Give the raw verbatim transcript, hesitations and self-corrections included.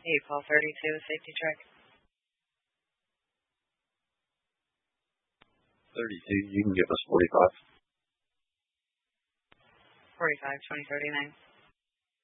You call thirty-two, safety check. thirty-two, you can give us forty-five. forty-five, twenty thirty-nine.